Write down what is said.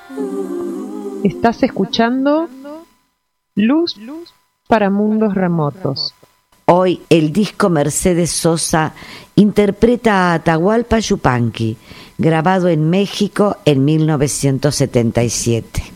Estás escuchando Luz para Mundos Remotos. Hoy el disco Mercedes Sosa interpreta a Atahualpa Yupanqui, grabado en México en 1977.